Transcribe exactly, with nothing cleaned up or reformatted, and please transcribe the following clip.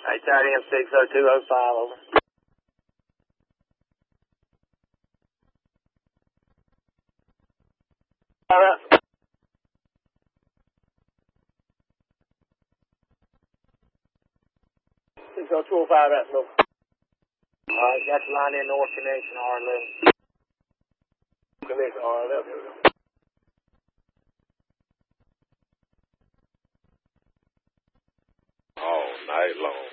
H R M six oh two oh five, over. All right. six oh two oh five, that's no. All right, got your line in North Connection, R eleven. Connection, R eleven. All night long.